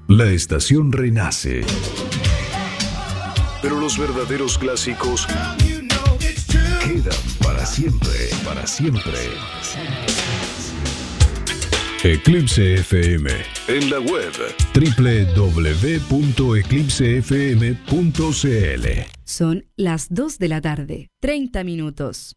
La estación renace. Pero los verdaderos clásicos quedan para siempre, para siempre. Eclipse FM. En la web www.eclipsefm.cl. Son las 2 de la tarde, 30 minutos.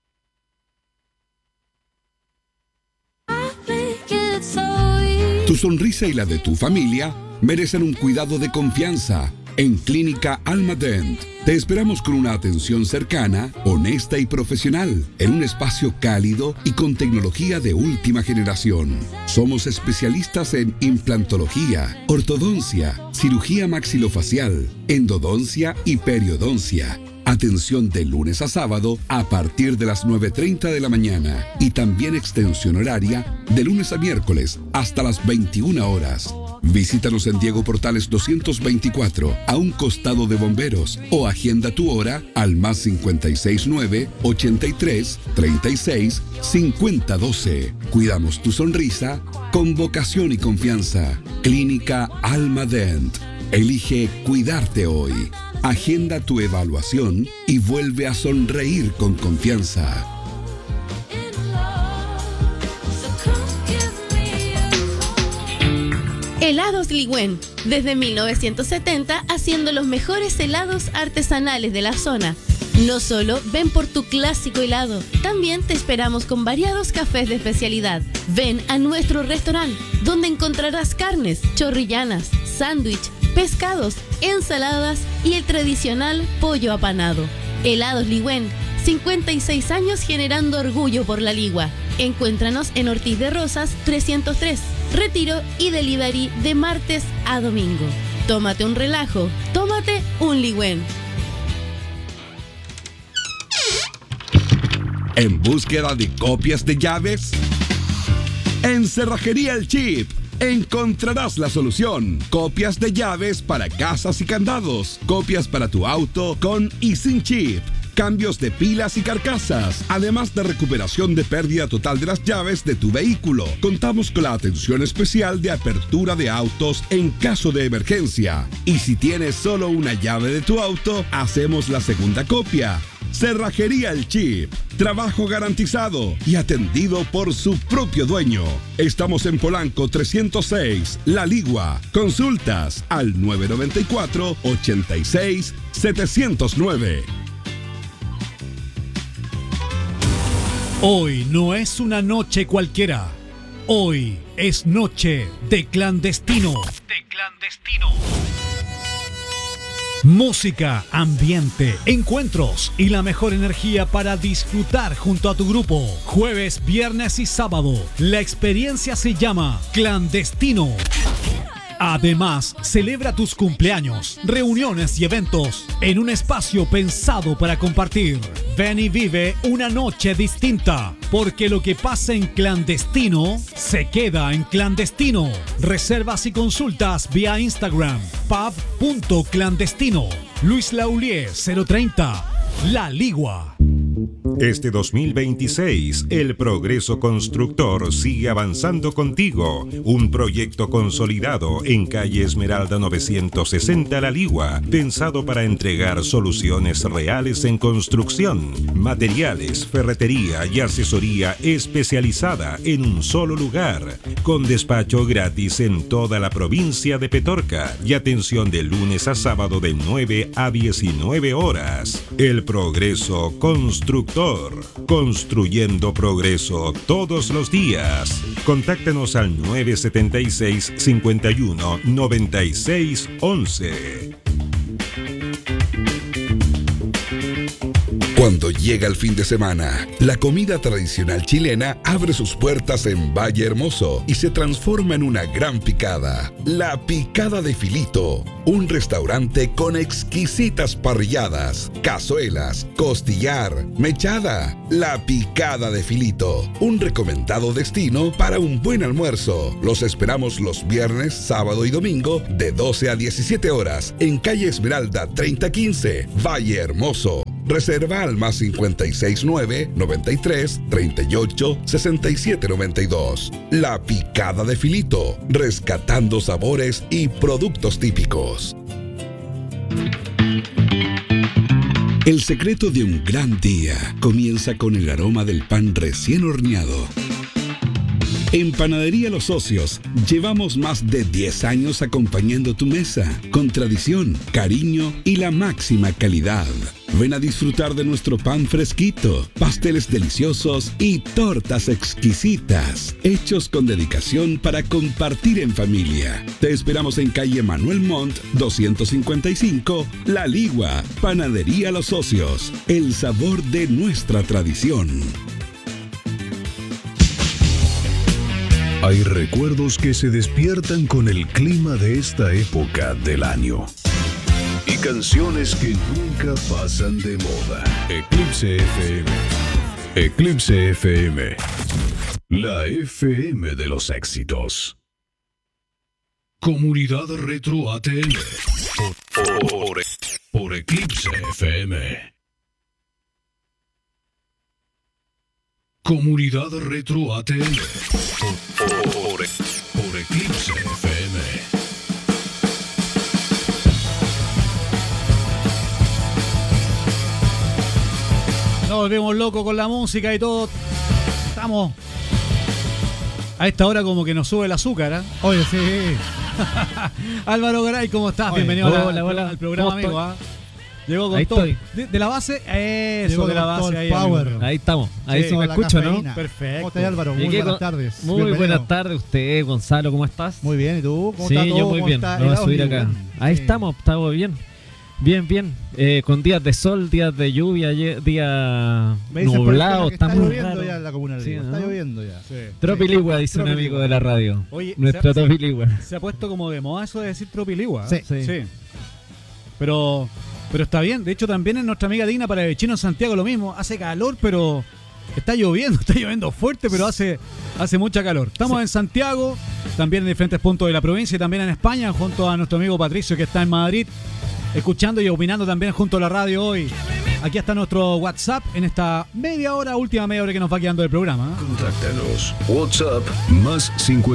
Tu sonrisa y la de tu familia merecen un cuidado de confianza. En Clínica Almadent te esperamos con una atención cercana, honesta y profesional, en un espacio cálido y con tecnología de última generación. Somos especialistas en implantología, ortodoncia, cirugía maxilofacial, endodoncia y periodoncia. Atención de lunes a sábado a partir de las 9:30 de la mañana y también extensión horaria de lunes a miércoles hasta las 21 horas. Visítanos en Diego Portales 224, a un costado de Bomberos, o agenda tu hora al +569 83 36 50 12. Cuidamos tu sonrisa con vocación y confianza. Clínica Almadent. Elige cuidarte hoy. Agenda tu evaluación y vuelve a sonreír con confianza. Helados Ligüen, desde 1970 haciendo los mejores helados artesanales de la zona. No solo ven por tu clásico helado, también te esperamos con variados cafés de especialidad. Ven a nuestro restaurante, donde encontrarás carnes, chorrillanas, sándwich, pescados, ensaladas y el tradicional pollo apanado. Helados Ligüen, 56 años generando orgullo por la Ligua. Encuéntranos en Ortiz de Rosas 303. Retiro y delivery de martes a domingo. Tómate un relajo, tómate un Ligüen. ¿En búsqueda de copias de llaves? En Cerrajería El Chip encontrarás la solución. Copias de llaves para casas y candados. Copias para tu auto con y sin chip. Cambios de pilas y carcasas, además de recuperación de pérdida total de las llaves de tu vehículo. Contamos con la atención especial de apertura de autos en caso de emergencia. Y si tienes solo una llave de tu auto, hacemos la segunda copia. Cerrajería El Chip. Trabajo garantizado y atendido por su propio dueño. Estamos en Polanco 306, La Ligua. Consultas al 994 86 709. Hoy no es una noche cualquiera. Hoy es noche de clandestino. Música, ambiente, encuentros y la mejor energía para disfrutar junto a tu grupo. Jueves, viernes y sábado. La experiencia se llama Clandestino. Además, celebra tus cumpleaños, reuniones y eventos en un espacio pensado para compartir. Ven y vive una noche distinta, porque lo que pasa en clandestino se queda en clandestino. Reservas y consultas vía Instagram, pub.clandestino. Luis Laulier 030, La Ligua. Este 2026, el Progreso Constructor sigue avanzando contigo. Un proyecto consolidado en calle Esmeralda 960 La Ligua, pensado para entregar soluciones reales en construcción, materiales, ferretería y asesoría especializada en un solo lugar, con despacho gratis en toda la provincia de Petorca y atención de lunes a sábado de 9 a 19 horas. El Progreso Constructor. Construyendo progreso todos los días. Contáctanos al 976 51 96 11. Cuando llega el fin de semana, la comida tradicional chilena abre sus puertas en Valle Hermoso y se transforma en una gran picada. La Picada de Filito, un restaurante con exquisitas parrilladas, cazuelas, costillar, mechada. La Picada de Filito, un recomendado destino para un buen almuerzo. Los esperamos los viernes, sábado y domingo de 12 a 17 horas en calle Esmeralda 3015, Valle Hermoso. Reserva al más 569-93-38-6792. La Picada de Filito, rescatando sabores y productos típicos. El secreto de un gran día comienza con el aroma del pan recién horneado. En Panadería Los Socios llevamos más de 10 años acompañando tu mesa con tradición, cariño y la máxima calidad. Ven a disfrutar de nuestro pan fresquito, pasteles deliciosos y tortas exquisitas, hechos con dedicación para compartir en familia. Te esperamos en calle Manuel Montt 255, La Ligua. Panadería Los Socios, el sabor de nuestra tradición. Hay recuerdos que se despiertan con el clima de esta época del año. Y canciones que nunca pasan de moda. Eclipse FM. Eclipse FM. La FM de los éxitos. Comunidad Retro ATL. Por Eclipse FM. Comunidad Retro ATL. Por Eclipse FM. Nos volvemos locos con la música y todo. Estamos a esta hora como que nos sube el azúcar, ¿eh? Oye, sí. Álvaro Garay, ¿cómo estás? Oye, bienvenido hola. al programa, amigo. Llegó con ahí todo. estoy. De la base, eso, Llegó de la con base. todo el Ahí, power. amigo. Ahí estamos. Ahí sí me la escucho, cafeína. ¿no? Perfecto. ¿Cómo estás, Álvaro? Muy Llegué buenas con- tardes. Muy Bienvenido. buenas tardes usted, Gonzalo, ¿cómo estás? Muy bien, ¿y tú? ¿Cómo Sí, está todo? yo muy ¿Cómo bien. está Vamos a el subir audio? acá. Ahí Sí. estamos bien. Bien. Con días de sol, días de lluvia, días Me dicen por nublados. que Está está muy lloviendo raro. ya en la comuna de Sí, Lima. ¿no? Está lloviendo ya. Sí. Tropiligua, dice un Tropiligua. amigo de la radio. Oye, Nuestro Tropiligua. Se ha puesto como de moda eso de decir Tropiligua. Sí. Sí. Pero está bien. De hecho, también en nuestra amiga Digna para el Chino en Santiago lo mismo. Hace calor, pero está lloviendo fuerte, pero hace mucha calor. Estamos en Santiago, también en diferentes puntos de la provincia y también en España, junto a nuestro amigo Patricio que está en Madrid, escuchando y opinando también junto a la radio hoy. Aquí está nuestro WhatsApp en esta última media hora que nos va quedando del programa. Contáctanos. WhatsApp más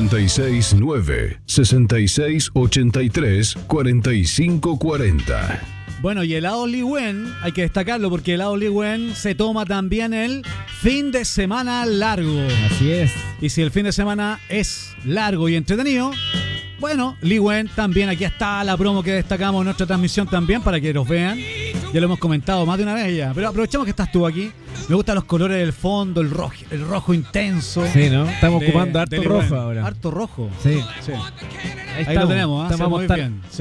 569 66 83 45 40. Bueno, y helado Ligüen, hay que destacarlo porque helado Ligüen se toma también el fin de semana largo. Así es. Y si el fin de semana es largo y entretenido, bueno, Ligüen también, aquí está la promo que destacamos en nuestra transmisión también para que los vean. Ya lo hemos comentado más de una vez ya, pero aprovechamos que estás tú aquí. Me gustan los colores del fondo, el rojo intenso. Sí, ¿no? Estamos de- ocupando de harto Ligüen. rojo ahora. Harto rojo. Sí. Sí. Ahí lo estamos. tenemos, ¿ah? Estamos Muy a estar, bien, sí.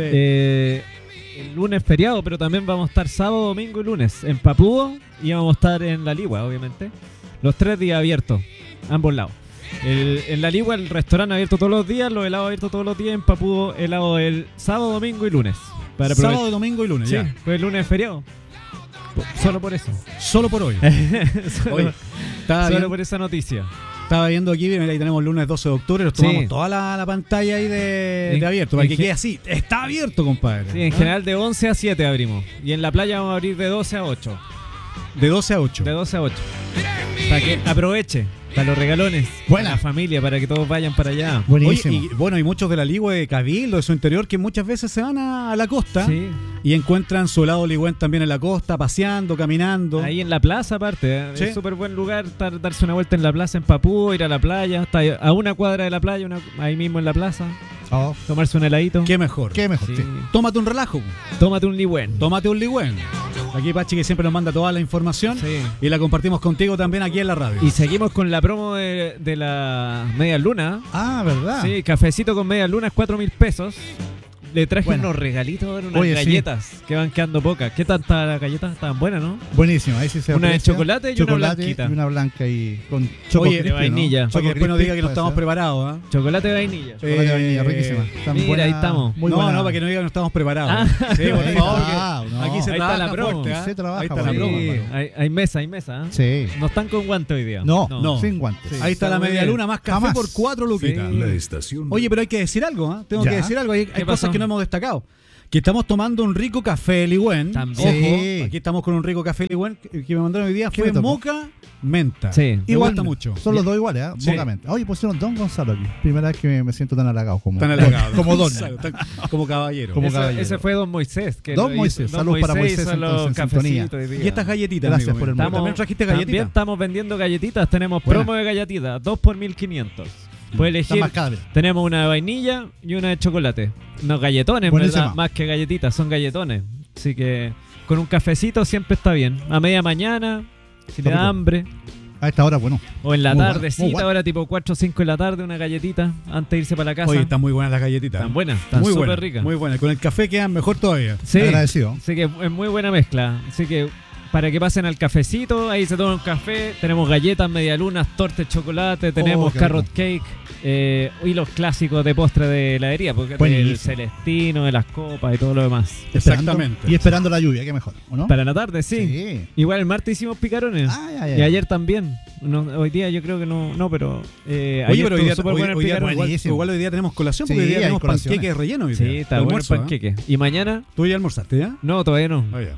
El lunes feriado, pero también vamos a estar sábado, domingo y lunes en Papúo y vamos a estar en La Ligua, obviamente. Los 3 días abiertos, ambos lados. En La Ligua el restaurante abierto todos los días, los helados abiertos todos los días, en Papúo helado el sábado, domingo y lunes. Para Sábado, domingo y lunes, sí, ya. pues el lunes es feriado. Solo por eso. Solo por hoy. solo Oye, estaba solo bien- por esa noticia. Estaba viendo aquí, mira, ahí tenemos el lunes 12 de octubre, nos tomamos Sí. toda la pantalla ahí de En- abierto, para en que ge- quede así. Está abierto, compadre. Sí, en ¿Ah? general de 11 a 7 abrimos. Y en la playa vamos a abrir de 12 a 8. De 12 a 8. De 12 a 8. Para que aproveche. Para los regalones. Buena. Para la familia, para que todos vayan para allá. Buenísimo. Oye, y bueno, y muchos de la Ligua de Cabildo, de su interior, que muchas veces se van a la costa Sí. y encuentran su helado Ligüen también en la costa, paseando, caminando. Ahí en la plaza, aparte. Sí. Es súper buen lugar darse una vuelta en la plaza en Papúa, ir a la playa. Está a una cuadra de la playa, ahí mismo en la plaza. Oh, Tomarse un heladito. Qué mejor. qué mejor. Sí. Sí. Tómate un relajo. Tómate un Ligüen. Tómate un Ligüen. Aquí Pachi que siempre nos manda toda la información Sí. y la compartimos contigo también aquí en la radio. Y seguimos con la promo de la media luna. Ah, ¿verdad? Sí, cafecito con media luna es 4.000 pesos. Le traje Bueno. unos regalitos, unas Oye, sí. galletas que van quedando pocas. ¿Qué tal estaban las galletas? Estaban buenas, ¿no? Buenísimo. Ahí sí se Una de aprecia. chocolate y una blanquita. Y una blanca y con chocolate Oye, de vainilla. Para que después nos diga que no estamos preparados. ¿Ah? Chocolate de vainilla. Chocolate de vainilla, Eh, riquísima. Están mira, buena- ahí estamos. Muy no, buena. no, para que no diga que no estamos preparados. Ah. Sí, por Ahí favor. está, que no. Aquí se Ahí está trabaja la promo. fuerte, ¿ah? Se trabaja Ahí está la fuerte. promo. Sí, hermano. hay mesa, ¿eh? Sí. No están con guante hoy día. No, No. sin guantes. Sí. Ahí está la muy media bien. luna más café Jamás. por 4 luquitas. Sí. La estación. Oye, pero hay que decir algo, ¿ah? Tengo Ya. que decir algo. Hay ¿Qué cosas pasó? que no hemos destacado. Que estamos tomando un rico café Ligüen. También. Ojo, Sí. aquí estamos con un rico café Ligüen que me mandaron hoy día. ¿Qué Fue me tocó? moca menta. Sí. Me gusta mucho. Son los dos iguales, ¿eh? Sí. Bocamente. Oye, pusieron Don Gonzalo aquí. Primera vez que me siento tan halagado como, Tan halagado. como Don. Como caballero. Como Ese, caballero. ese fue Don Moisés. Que Don lo Moisés. hizo. Saludos para Moisés, hizo los entonces, en sintonía. cafecitos hoy día. Y estas galletitas, Gracias amigo por el mío. moco. ¿También trajiste También galletitas? estamos vendiendo galletitas. Tenemos Buena. promo de galletitas. 2 por 1.500. Puedes Está elegir. más cadre. Tenemos una de vainilla y una de chocolate. No, galletones, Buenísima. ¿verdad? Más que galletitas, son galletones. Así que con un cafecito siempre está bien. A media mañana, si te Está da rico. hambre. A esta hora, bueno. O en la Muy bueno, tardecita, muy bueno. ahora tipo 4 o 5 de la tarde, una galletita antes de irse para la casa. Oye, están muy buenas las galletitas. Están buenas, están muy súper buenas, ricas. Muy buenas. Con el café quedan mejor todavía. Sí, Agradecido. así que es muy buena mezcla. Así que para que pasen al cafecito, ahí se toman un café. Tenemos galletas, medialunas, tortas de chocolate, tenemos qué carrot rico. cake y los clásicos de postre de heladería, porque el Buenísimo. celestino, de las copas y todo lo demás. Exactamente. Y esperando la lluvia, qué mejor, ¿o no? Para la tarde, sí. Sí. Igual el martes hicimos picarones. Y ayer también. Hoy día yo creo que no, pero Oye, ayer pero hoy día, estuvo súper bueno el hoy día- picarón. buenísimo. igual hoy día tenemos colación, porque Sí, hoy día hay tenemos colaciones. panqueques rellenos. hoy Sí, día. está bueno el Almuerzo, ¿eh? panqueque. ¿Y mañana? ¿Tú ya almorzaste ya? No, todavía no. Oh, ya.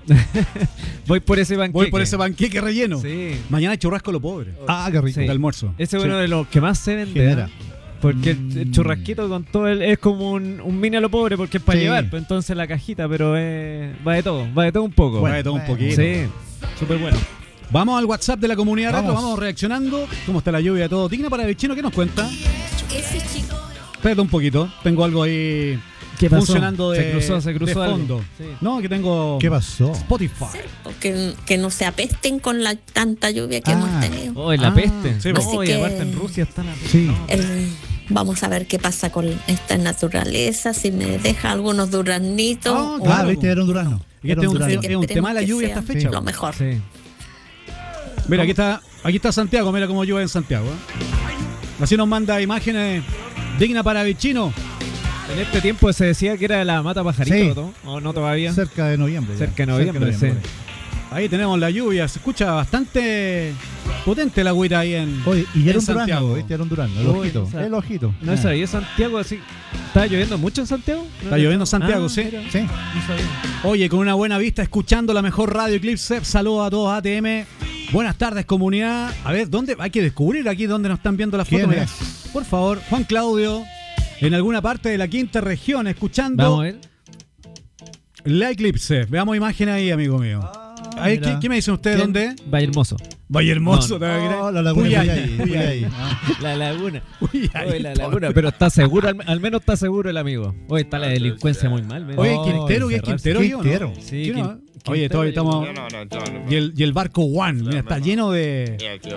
Voy por ese panqueque. Voy por ese panqueque relleno. Sí. Mañana hay churrasco lo pobre. Ah, qué rico. Sí. De almuerzo. Ese es Sí. uno de los que más se vende. Genera. ¿eh? Porque el churrasquito con todo es como un mini a lo pobre porque es para Sí. llevar. Pues entonces la cajita, pero va de todo un poco. Bueno, todo un poquito. Sí, súper bueno. Vamos al WhatsApp de la comunidad Vamos. retro, vamos reaccionando. ¿Cómo está la lluvia? Todo digna para el chino. ¿Qué nos cuenta? Ese chico. Espérate un poquito. Tengo algo ahí ¿Qué pasó? funcionando de, Se cruzó de algo. fondo. Sí. No, que tengo ¿Qué pasó? Spotify. Que no se apesten con la tanta lluvia que hemos tenido. Oh, la Ah, peste. sí, no, Así y que- aparte en Rusia está la peste. Sí. No, Vamos a ver qué pasa con esta naturaleza, si me deja algunos duraznitos. Ah, o- claro. Viste, era un durazno. Y Era este un es un, durazno. que es un esperemos tema la que lluvia sea esta fecha. lo mejor. sí. Mira, aquí está Santiago. Mira cómo llueve en Santiago. ¿eh? Así nos manda imágenes dignas para Vichino. En este tiempo se decía que era la mata pajarito, Sí. ¿no? ¿O no todavía? Cerca de noviembre. ya. Cerca de noviembre, sí. Ahí tenemos la lluvia. Se escucha bastante potente la agüita ahí en. Oye, y en era un Santiago. durazno, ¿viste? Era un durazno. El Uy, ojito. o sea, El ojito. No sabía Santiago así. ¿Estaba lloviendo mucho en Santiago? Está lloviendo en Santiago, sí. mira, Sí. no sabía. Oye, con una buena vista, escuchando la mejor radio Eclipse. Saludos a todos ATM. Buenas tardes, comunidad. A ver, ¿dónde? Hay que descubrir aquí dónde nos están viendo las fotos. ¿Quién Mira, es? por favor, Juan Claudio, en alguna parte de la quinta región, escuchando Vamos a ver. la Eclipse. Veamos imágenes ahí, amigo mío. A ver, mira. ¿qué me dicen ustedes? ¿Quién? ¿Dónde? Valle Hermoso. Valle Hermoso. No, ¿te vas a creer? Oh, la laguna Cuyay, Cuyay, Cuyay. Cuyay. Ah. La laguna. Cuyay. Oye, la laguna, pero está seguro, al menos está seguro el amigo. Oye, está la delincuencia muy mal. mira. Oye, Oh, Quintero, ¿qué es Quintero? yo, no? Quintero. Sí, ¿Qué no? Quintero. Oye, todavía estamos. Y el barco One, mira, está lleno de.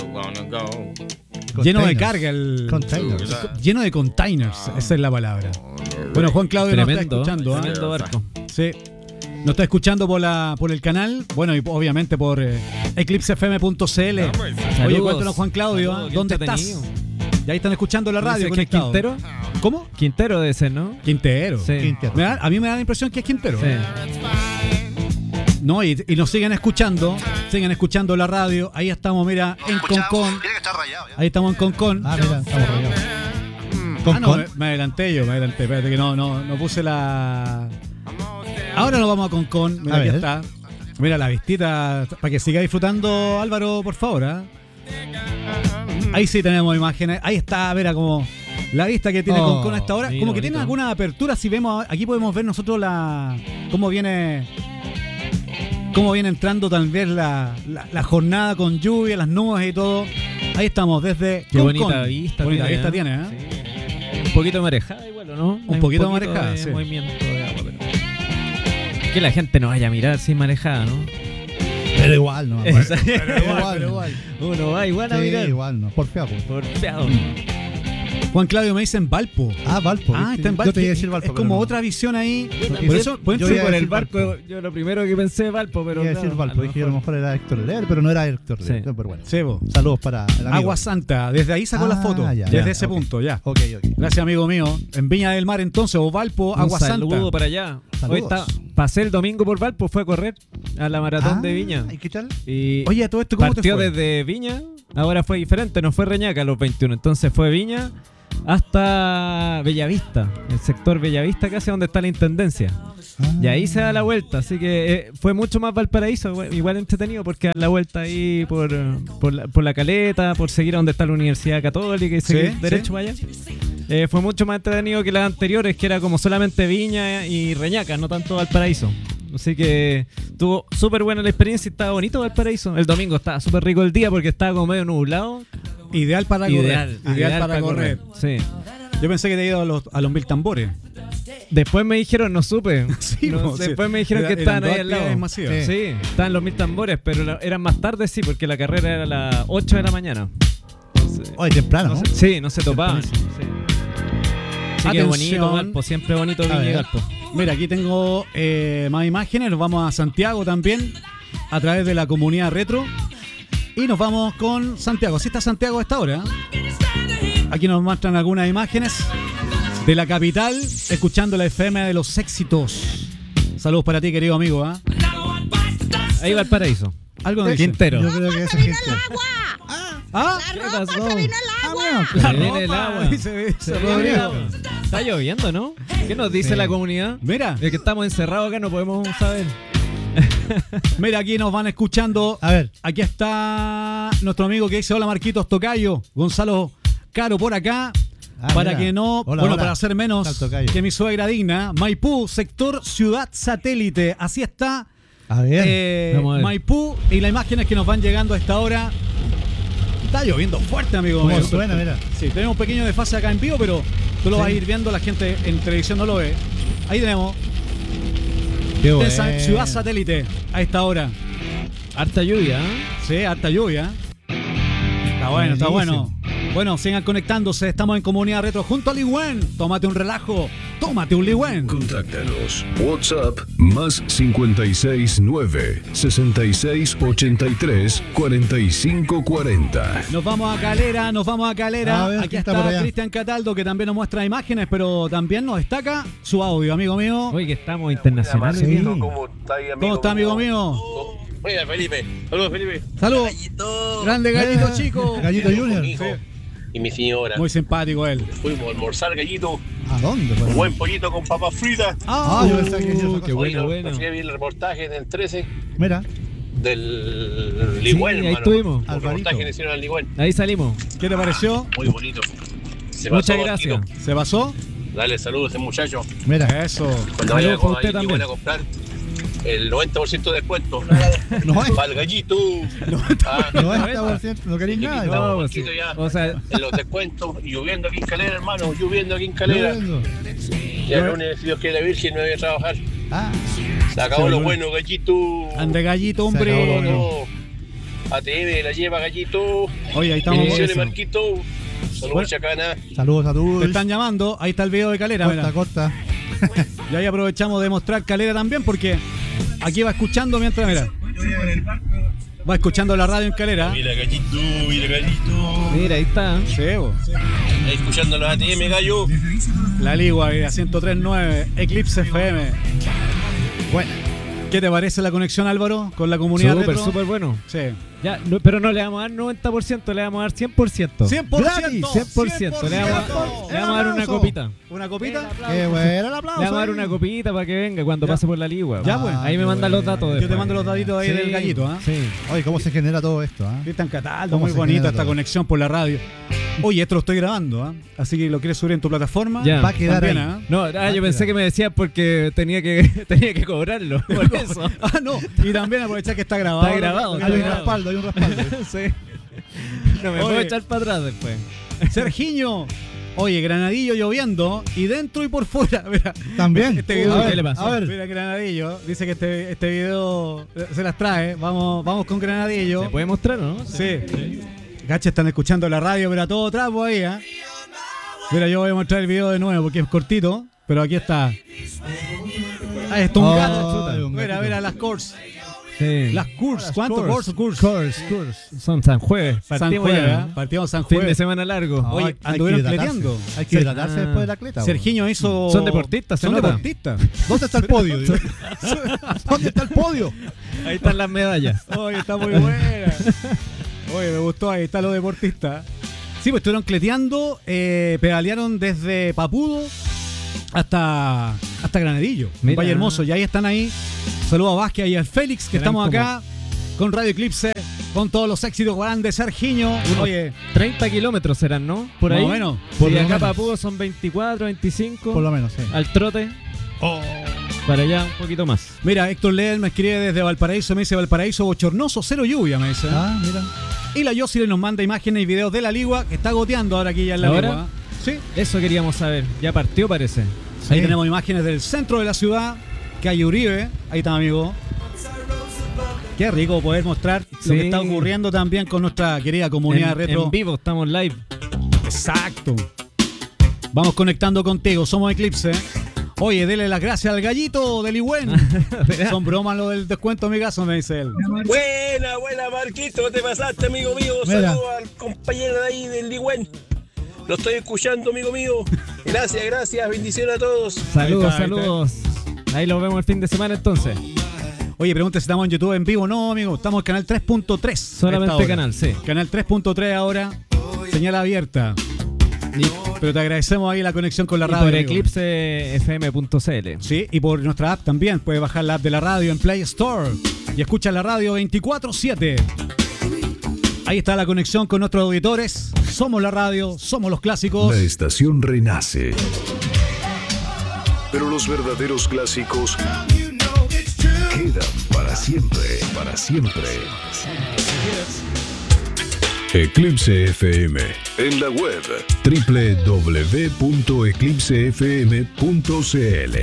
Lleno de carga, Containers. lleno de containers, esa es la palabra. Bueno, Juan Claudio nos está Tremendo, escuchando. ¿ah? tremendo barco. Sí. Nos está escuchando por el canal, bueno, y obviamente por eclipsefm.cl. Oye, Saludos. cuéntanos, Juan Claudio, ¿ah? Saludos, qué ¿dónde estás? entretenido. Y ahí están escuchando la radio. ¿Dice que es conectados. Quintero? ¿Cómo? Quintero debe ser, ¿no? Quintero. Sí. Quintero. A mí me da la impresión que es Quintero. Sí. No, y nos siguen escuchando la radio. Ahí estamos, mira, en Concón. Ahí estamos en Concón. Ah, mira, estamos rayados. Ah, no, me adelanté. Espérate que no puse la. Ahora nos vamos a Concón. Mira, A aquí ver. está. Mira la vistita. Para que siga disfrutando, Álvaro, por favor. ¿Ah? Ahí sí tenemos imágenes. Ahí está, mira, como la vista que tiene Oh, Concón a esta hora. mira, Como que bonito. tiene alguna apertura. Si vemos, aquí podemos ver nosotros cómo viene entrando también la jornada con lluvia, las nubes y todo. Ahí estamos, desde Qué Concón. bonita vista. Bonita tiene, vista ¿eh? tiene, ¿eh? Sí. Un poquito marejada igual, ¿o no? Hay poquito poquito marejada, de sí. movimiento de agua, pero... Que la gente no vaya a mirar sin marejada, ¿no? Pero igual, no. Esa- Pero igual. Uno va igual a Sí, mirar. igual, no. Por feo. pues. Por feado. Juan Claudio me dice en Valpo. Ah, Valpo. Ah, ¿viste? está en Yo Valpo. te iba a decir Valpo. Es pero como no. otra visión ahí. Yo Por eso, yo Sí, iba a por el decir barco, Valpo. yo lo primero que pensé Valpo, pero Iba a claro, decir Valpo. a lo Dije, a lo mejor era Héctor Leer, pero no era Héctor Leer. Sí. Pero bueno. Sebo. Saludos para el amigo. Agua Santa. Desde ahí sacó la foto. Ya, desde ya, ese ok. punto, ya. Ok. Gracias, amigo mío. En Viña del Mar, entonces, o Valpo, Un Agua saludo Santa. para allá. Hoy Saludos. pasé el domingo por Valpo, fue a correr a la maratón de Viña. ¿Y qué tal? Y Oye, todo esto, ¿cómo te partió fue? desde Viña, ahora fue diferente, no fue Reñaca a los 21, entonces fue Viña, hasta Bellavista, el sector Bellavista casi donde está la Intendencia. Y ahí se da la vuelta, así que fue mucho más Valparaíso, igual entretenido porque da la vuelta ahí por la Caleta, por seguir a donde está la Universidad Católica y seguir derecho para allá. Fue mucho más entretenido que las anteriores, que era como solamente Viña y Reñaca, no tanto Valparaíso. Así que estuvo súper buena la experiencia y estaba bonito Valparaíso. El domingo estaba súper rico el día porque estaba como medio nublado. Ideal para correr. Ideal para correr. Sí. Yo pensé que te había ido a los 1000 tambores. Después me dijeron, no supe. Sí, después me dijeron que estaban ahí al lado. Sí, estaban los 1000 tambores, pero eran más tarde, sí, porque la carrera era a las 8 de la mañana. Hoy temprano, ¿no? Sí, no se topaban. Sí. Así que bonito, Galpo, siempre bonito Viña y Galpo. Mira, aquí tengo más imágenes. Nos vamos a Santiago también, a través de la comunidad retro. Y nos vamos con Santiago. Así está Santiago a esta hora. Aquí nos muestran algunas imágenes de la capital, escuchando la FM de los éxitos. Saludos para ti, querido amigo. Ahí va el paraíso. Algo de Quintero. Yo creo que es el Quintero. ¿Qué pasó? La viene el ropa, agua. dice Se viene el agua. Está lloviendo, ¿no? ¿Qué nos dice la comunidad? Mira. Es que estamos encerrados acá, no podemos saber. Mira, aquí nos van escuchando. A ver. Aquí está nuestro amigo que dice: hola Marquitos Tocayo, Gonzalo Caro por acá. Para mira. que no, Hola, bueno, hola. para ser menos que mi suegra digna. Maipú, sector Ciudad Satélite. Así está. A ver. Vamos a ver. Maipú, y las imágenes que nos van llegando a esta hora. Está lloviendo fuerte, amigo. ¿Cómo mío. suena? Mira. Sí, tenemos un pequeño desfase acá en vivo, pero tú lo vas a ir viendo, la gente en televisión no lo ve. Ahí tenemos Qué de bueno. Ciudad Satélite a esta hora. Harta lluvia, ¿eh? Sí, harta lluvia. Está bueno, está bueno. Bueno, sigan conectándose. Estamos en Comunidad Retro junto a Ligüen. Tómate un relajo. Tómate un Ligüen. Contáctanos. WhatsApp más 569 6683 4540. Nos vamos a Calera, A ver, Aquí ¿quién está por está allá? Cristian Cataldo, que también nos muestra imágenes, pero también nos destaca su audio, amigo mío. Oye, que estamos internacionales. Sí. ¿Cómo está, amigo? ¿Cómo está, amigo mío? Mira, Felipe. Saludos, Felipe. Saludos. Grande Gallito, chico. Gallito Junior. Mi hijo y mi señora. Muy simpático él. Fuimos a almorzar, Gallito. ¿A dónde? Un buen pollito con papas fritas. Yo pensaba que decía otra qué cosa. bueno. Me fui a ver el reportaje en el 13 Mira. del Ligüen, ahí hermano. estuvimos. Un Alvarito. reportaje que hicieron al Ligüen. Ahí salimos. ¿Qué te pareció? Muy bonito. Se Muchas pasó, gracias. Gallito. ¿Se pasó? Dale saludos a ese muchacho. Mira. Eso. Cuando Saludos vaya para usted a también. Ligüen a comprar el 90% de descuento. No, Para el Gallito. Ah, 90%. No queréis nada. No, No, poquito sí. ya. O sea, En los descuentos, lloviendo aquí en Calera, hermano, lloviendo aquí en Calera. Y el lunes, si Dios quiere, la Virgen, me voy a trabajar. Se acabó lo bueno, Gallito. Ande Gallito, Se acabó hombre. lo bueno. ATM la lleva, Gallito. Oye, ahí estamos. Bendiciones, Eso. Marquito. Saludos, Bueno. Chacana. Saludos a todos. Te están llamando. Ahí está el video de Calera, Corta, mira. corta. Y ahí aprovechamos de mostrar Calera también, porque aquí va escuchando mientras, mira. Va escuchando la radio en Calera. Mira, Gallito, mira, Gallito. mira, ahí está. Sí, bo. Ahí escuchando los ATM, gallo. La Ligua, a 103.9, Eclipse FM. Bueno. ¿Qué te parece la conexión, Álvaro, con la comunidad Súper, retro? súper bueno. Sí. Ya, pero no le vamos a dar 90%, le vamos a dar 100%. 100%. 100%. Le vamos a dar una copita. ¿Una copita? Qué bueno el aplauso. Le vamos a dar una copita para que venga cuando Ya. pase por la ligua. Ya, pues. Ahí me manda los datos Yo después. te mando los datitos ahí Sí, del Gallito, ¿ah? Sí. Oye, ¿cómo se genera todo esto? Cristian Cataldo, ¿Cómo muy se bonita genera esta todo? conexión por la radio. Oye, esto lo estoy grabando, ¿ah? Así que lo quieres subir en tu plataforma. Ya. Va a quedar También, ahí. ¿ah? No, yo pensé que me decías porque tenía que cobrarlo. Por eso. Ah, no. Y también aprovechar que está grabado. Está grabado, Porque Hay un grabado. respaldo, hay un respaldo. Sí. No me Oye. puedo echar para atrás después. Sergiño. Oye, Granadillo lloviendo y dentro y por fuera. Mira, También. este video, Uy, ¿qué le pasó? A ver. Mira, Granadillo. Dice que este video se las trae. Vamos con Granadillo. ¿Se puede mostrar o no? Sí. Gacha, están escuchando la radio, pero a todo trapo ahí, ¿eh? Mira, yo voy a mostrar el video de nuevo porque es cortito, pero aquí está. Ahí está un Oh, gato. un Mira, gatito. mira las course. Sí. Las course. ¿Cuántos course? Course. Son San Jueves. San Partimos Jueves, ya. ¿eh? Partimos San Fin de Jueves. semana largo. Oye, Hay que anduvieron hidratarse. cleteando. Hay que hidratarse después de la cleta. Sergiño hizo... Son deportistas, se Son nota. deportistas. ¿Dónde está el podio? Digo? ¿Dónde está el podio? Ahí están las medallas. Oye, está muy buena. Oye, me gustó. Ahí está los deportistas. Sí, pues estuvieron cleteando, pedalearon desde Papudo hasta Granadillo, en Valle Hermoso. Y ahí están ahí. Saludos a Vázquez y al Félix, que estamos acá con Radio Eclipse, con todos los éxitos grandes. Sergiño, oye, 30 kilómetros serán, ¿no? Por ahí. Más o menos. Por acá Papudo son 24, 25. Por lo menos, sí. Al trote. Para allá un poquito más. Mira, Héctor Leel me escribe desde Valparaíso, me dice Valparaíso bochornoso, cero lluvia, me dice. Mira. Y la Yossi nos manda imágenes y videos de la Ligua, que está goteando ahora aquí ya en la Ligua. Sí. Eso queríamos saber. Ya partió, parece. Sí. Ahí tenemos imágenes del centro de la ciudad, calle Uribe. Ahí está, amigo. Qué rico poder mostrar lo que está ocurriendo también con nuestra querida comunidad retro. En vivo, estamos live. Exacto. Vamos conectando contigo, somos Eclipse. Oye, dele las gracias al gallito del Ligüen. Son bromas lo del descuento, amigazo, me dice él. Buena, Marquito, te pasaste, amigo mío. Saludos al compañero de ahí del Ligüen. Lo estoy escuchando, amigo mío. Gracias, bendiciones a todos. Saludos. Ahí lo vemos el fin de semana entonces. Oye, pregunta si estamos en YouTube en vivo. No, amigo, estamos en canal 3.3. Solamente canal, sí. Canal 3.3 ahora, señal abierta. Pero te agradecemos ahí la conexión con la radio. Por eclipsefm.cl. Sí, y por nuestra app también. Puedes bajar la app de la radio en Play Store y escucha la radio 24/7. Ahí está la conexión con nuestros auditores. Somos la radio, somos los clásicos. La estación renace. Pero los verdaderos clásicos quedan para siempre, para siempre. Eclipse FM. En la web www.eclipsefm.cl.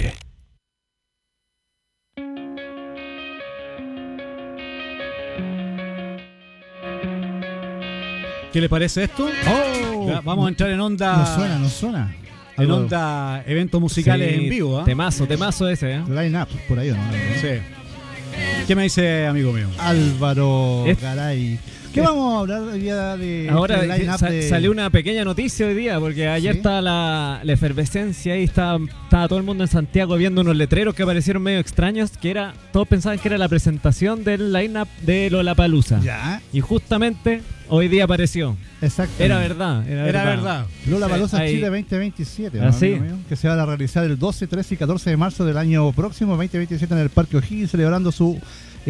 ¿Qué le parece esto? Ya, vamos a entrar en onda. Nos suena. En onda eventos musicales en vivo. Temazo ese. Line up, por ahí, ¿no? Sí. ¿Qué me dice, amigo mío? Álvaro Garay. ¿Qué vamos a hablar hoy día de? Ahora de... salió una pequeña noticia hoy día, porque ayer estaba la efervescencia ahí, estaba todo el mundo en Santiago viendo unos letreros que aparecieron medio extraños, que todos pensaban que era la presentación del line-up de Lollapalooza. Ya. Y justamente hoy día apareció. Exacto. Era verdad. Lollapalooza Chile 2027, ¿Ah, sí? que se va a realizar el 12, 13 y 14 de marzo del año próximo, 2027, en el Parque O'Higgins, celebrando su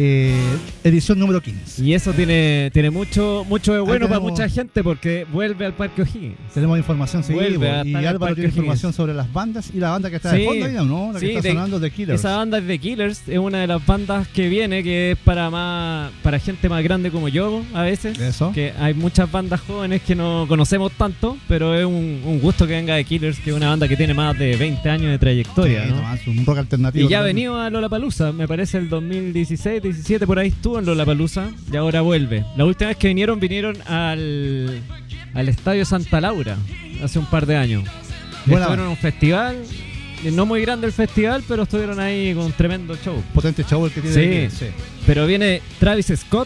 edición número 15. Y eso tiene mucho de bueno para mucha gente, porque vuelve al Parque O'Higgins. Tenemos información, sí, y Álvaro tiene información sobre las bandas y la banda que está de fondo ahí, ¿no? La que está sonando, The Killers. Esa banda es The Killers, es una de las bandas que viene, que es para gente más grande como yo, a veces. Eso. Que hay muchas bandas jóvenes que no conocemos tanto, pero es un gusto que venga The Killers, que es una banda que tiene más de 20 años de trayectoria, ¿no? Un rock alternativo. Y ya ha venido a Lollapalooza, me parece el 2016, 17, por ahí estuvo en Lollapalooza y ahora vuelve. La última vez que vinieron al Estadio Santa Laura hace un par de años. Estuvieron en un festival, no muy grande el festival, pero estuvieron ahí con un tremendo show. Potente show el que tiene. Sí. Pero viene Travis Scott,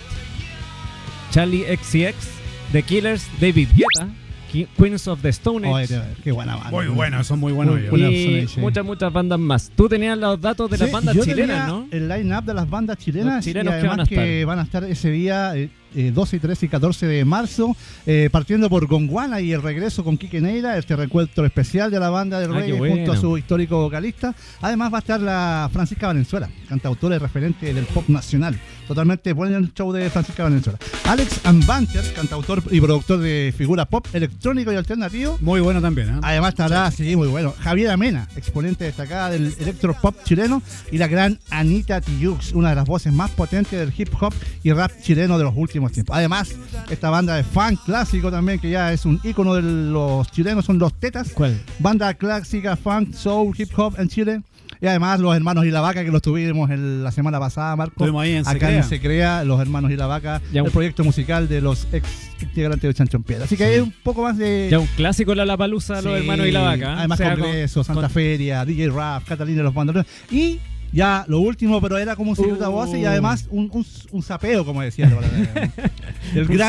Charlie XCX, The Killers, David Guetta, Queens of the Stone Age. Qué buena banda. Muy buena, son muy buenos. Y muchas bandas más. Tú tenías los datos de las bandas chilenas, ¿no? El line-up de las bandas chilenas. Los chilenos y además que van a estar ese día 12, 13 y 14 de marzo, partiendo por Gondwana y el regreso con Quique Neira, este reencuentro especial de la banda del reggae junto a su histórico vocalista. Además va a estar la Francisca Valenzuela, cantautora y referente del pop nacional. Totalmente buen el show de Francisca Valenzuela. Alex Banter, cantautor y productor de figura pop electrónico y alternativo. Muy bueno también, ¿eh? Además estará, sí, muy bueno, Javier Amena, exponente destacada del electropop chileno, y la gran Anita Tijoux, una de las voces más potentes del hip hop y rap chileno de los últimos tiempos. Además, esta banda de funk clásico también, que ya es un ícono de los chilenos, son Los Tetas. ¿Cuál? Banda clásica, funk, soul, hip hop en Chile. Y además los hermanos y la vaca, que los tuvimos la semana pasada, Marco. Estuvimos ahí en acá en Se Crea, los hermanos y la vaca, el proyecto musical de los ex integrantes de Chancho en Piedra. Así que hay un poco más de... Ya un clásico de Lollapalooza, los hermanos y la vaca. Además Congreso, Santa Feria, DJ Raf, Catalina y los Bandoleros. Y ya lo último, pero era como un silueta voz y además un zapeo, como decía el gran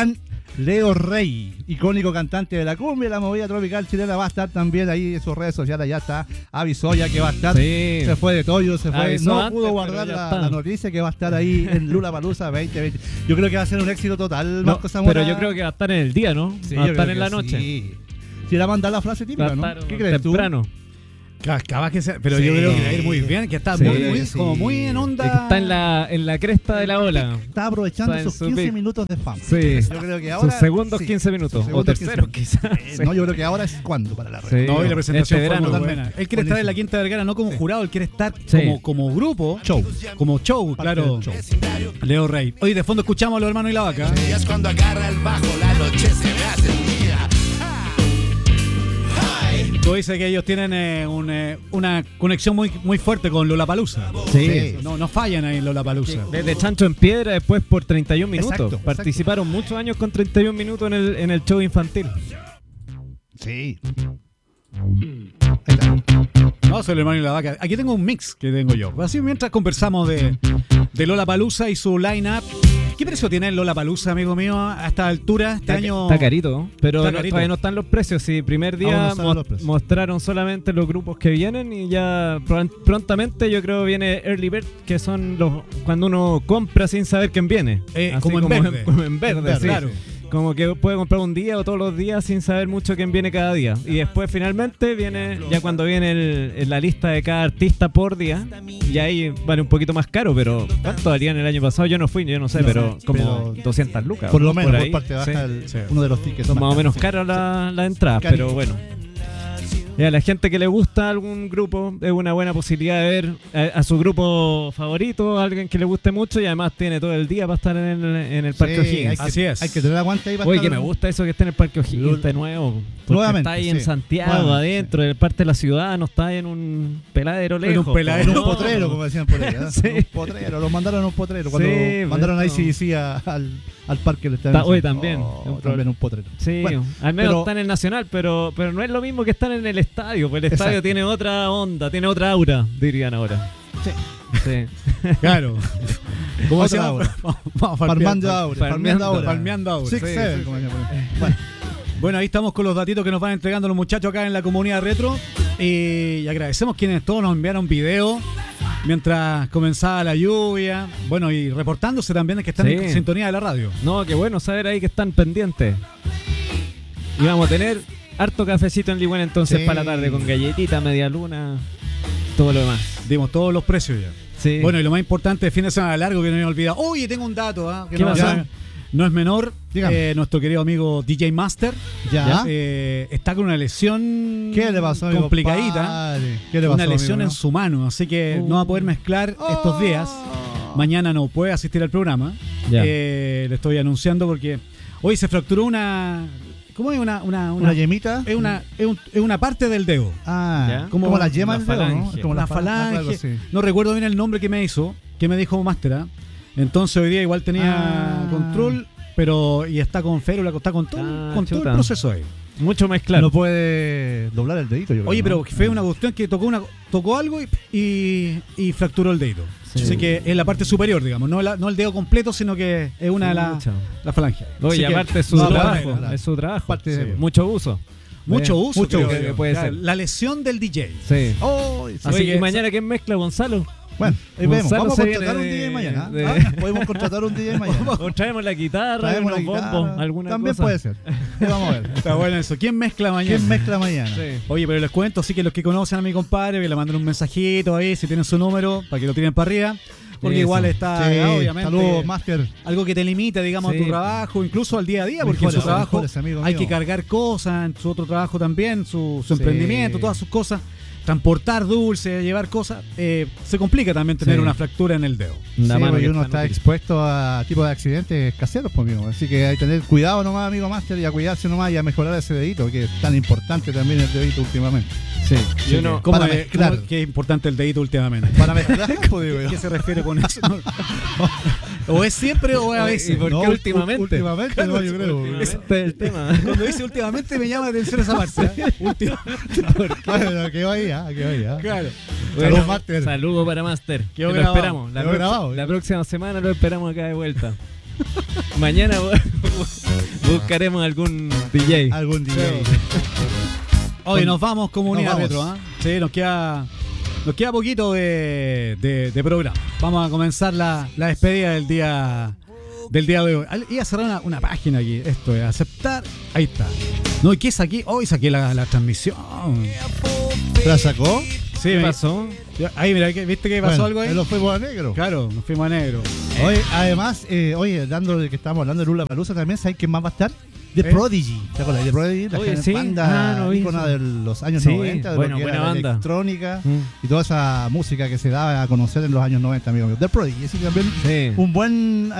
Leo Rey, icónico cantante de la cumbia y la movida tropical chilena, va a estar también ahí en sus redes sociales. Ya está, avisó ya que va a estar. Sí. Se fue de Toyo, se fue. Avisó No antes, pudo guardar pero ya la está. noticia que va a estar ahí en Lollapalooza 2020. Yo creo que va a ser un éxito total, Marco Zamora. Pero yo creo que va a estar en el día, ¿no? Sí, va a yo estar creo en la que noche. sí. Si la mandar la frase típica, ¿no? ¿Qué crees temprano. Capaz que sea, pero Sí. yo creo que va a ir muy bien, que está Sí, como muy en onda. Está en la cresta de la ola. Está aprovechando Está en sus su 15 pick. minutos de fama. Sí. Yo creo que ahora. Sus segundos sí. 15 minutos. Sus O segundos terceros, 15 quizás. Sí. No, yo creo que ahora es cuando para la red. Sí. No, y la presentación Este fue muy verano, buena. Él quiere estar en la Quinta Vergara no como jurado, él quiere estar Sí. como grupo. Show. Como show, Parte claro. del show. Leo Rey. Hoy de fondo escuchamos a los hermanos y la vaca. Es cuando agarra el bajo, la noche se me hace día. Tú dices que ellos tienen una conexión muy fuerte con Lollapalooza. Sí. No fallan ahí en Lollapalooza. Desde Chancho en Piedra, después por 31 minutos. Exacto, Participaron muchos años con 31 minutos en el show infantil. Sí. No, soy el hermano y la vaca. Aquí tengo un mix que tengo yo. Así mientras conversamos de Lollapalooza y su line-up. ¿Qué precio tiene el Lollapalooza, amigo mío, a esta altura? Este año Está carito, pero Está carito. todavía no están los precios. Sí, primer Aún día no saben los precios. mostraron solamente los grupos que vienen y ya prontamente yo creo viene Early Bird, que son los cuando uno compra sin saber quién viene. Así como en verde. Como en verde, sí. claro. Como que puede comprar un día o todos los días sin saber mucho quién viene cada día. Y después finalmente viene, ya cuando viene la lista de cada artista por día, y ahí vale un poquito más caro, pero ¿cuánto valían el año pasado? Yo no fui, yo no sé, pero como 200 lucas. Por ¿no? lo menos, por ahí. parte baja Sí. uno de los tickets. Son más o menos caras las entradas, Carito. pero bueno. Y a la gente que le gusta algún grupo es una buena posibilidad de ver a su grupo favorito, a alguien que le guste mucho y además tiene todo el día para estar en el Parque O'Higgins. Así es. Hay que tener aguante ahí para Oye, estar. que me gusta eso que esté en el Parque O'Higgins de nuevo. Porque Nuevamente, está ahí en sí. Santiago, Nuevamente, adentro, en parte de la ciudad, no está ahí en un peladero lejos. un peladero, En un No. potrero, como decían por ahí. ¿eh? Sí. Un potrero, los mandaron a un potrero. Cuando Sí, mandaron ahí pues, sí al parque del estadio. Hoy también. También un potrero. Sí, Bueno, al menos pero- está en el Nacional, pero no es lo mismo que estar en el estadio, pues el estadio Exacto. tiene otra onda, tiene otra aura, dirían ahora. Sí. Sí. Claro. ¿Cómo Otra se llama? aura. Vamos a Farmando Aure. Farmeando Aure. Farmeando Aure. 6-7, Sí, como decían por ahí. Bueno, Bueno, ahí estamos con los datitos que nos van entregando los muchachos acá en la comunidad retro. Y agradecemos quienes todos nos enviaron video mientras comenzaba la lluvia. Bueno, y reportándose también de que están Sí. en sintonía de la radio. No, qué bueno saber ahí que están pendientes. Y vamos a tener harto cafecito en Ligüen entonces Sí. para la tarde con galletita, media luna, todo lo demás. Dimos todos los precios ya. Sí. Bueno, y lo más importante, fin de semana largo que no me he olvidado. Oye, tengo un dato, que ¿Qué no, pasó? no es menor. Dígame. Nuestro querido amigo DJ Master ya. está con una lesión ¿Qué le pasó, amigo? complicadita. Padre? ¿Qué le pasó, Una lesión amigo? en su mano, así que no va a poder mezclar estos días. Mañana no puede asistir al programa. Ya. Le estoy anunciando porque hoy se fracturó una. ¿Cómo es ¿Una yemita? Es una parte del dedo. Ah, ¿Ya? como la yema La del dedo, ¿no? falange. Como La algo falange. así. No recuerdo bien el nombre que me hizo, que me dijo Master. Entonces hoy día igual tenía control, pero y está con férula, está con todo el chuta. proceso ahí. Mucho mezclar. No puede doblar el dedito, yo creo. Oye, ¿no? pero fue una cuestión que tocó algo y fracturó el dedo. Sí. Así que es la parte superior, digamos, no el dedo completo, sino que es una de Pucha. la falange. Oye, Así que aparte es su vamos a trabajo, ver, es su trabajo. Parte de- Mucho uso. mucho uso, mucho creo uso, que puede ser. La lesión del DJ. Sí. Oh, sí. Así Oye, que- ¿y mañana quién mezcla, Gonzalo? Bueno, ahí vemos. Gonzalo Vamos a se contratar un viene DJ mañana. de- Podemos contratar un DJ mañana. O traemos la guitarra, Traemos la unos guitarra. bombos, alguna También cosa. puede ser. Vamos a ver. Está bueno eso. ¿Quién mezcla mañana? ¿Quién mezcla mañana? Sí. Oye, pero les cuento, así que los que conocen a mi compadre, que le manden un mensajito ahí, si tienen su número, para que lo tiren para arriba. Porque Eso. igual está, Sí, obviamente, saludos, Master. algo que te limita, digamos, Sí. a tu trabajo, incluso al día a día, porque Mejores, en su trabajo mejores, amigo hay mío. que cargar cosas, en su otro trabajo también, su Sí. emprendimiento, todas sus cosas. Transportar dulces, llevar cosas, se complica también tener Sí. una fractura en el dedo. La Sí, mano porque que uno está inútil. expuesto a tipos de accidentes caseros, pues, amigo. Así que hay que tener cuidado nomás, amigo Master, y a cuidarse nomás y a mejorar ese dedito, que es tan importante también el dedito últimamente. Sí. Sí, Yo no- ¿Cómo para es- mezclar. cómo- qué es importante el dedito últimamente? Para mezclar, pues, digo yo. ¿Qué se refiere con eso? ¿O es siempre o es a veces? ¿Y por qué últimamente? Últimamente, no, yo creo. Este es el tema. Cuando dice últimamente me llama la atención esa parte. Bueno, que vaya, que vaya. Claro. Saludos, Master. Saludo para Master. Quedó Lo grabado. esperamos. Quedó grabado, La próxima semana lo esperamos acá de vuelta. Mañana buscaremos algún DJ. Algún DJ. Hoy nos vamos, comunidad retro. Sí, nos queda poquito de programa. Vamos a comenzar la despedida del día de hoy. Iba a cerrar una página aquí. Esto es aceptar. Ahí está. No, ¿y qué saqué? Hoy saqué la transmisión. ¿La sacó? Sí, ¿Qué pasó? Ahí, mira, ¿viste que pasó algo ahí? Nos fuimos a negro. Claro, nos fuimos a negro. Oye, además, dando de que estamos hablando de Lollapalooza también, ¿sabes quién más va a estar? The Prodigy. ¿Te acuerdas? The Prodigy, la banda ícono de los años 90, de lo que era la electrónica y toda esa música que se daba a conocer en los años 90, amigo. The Prodigy, ese también un buen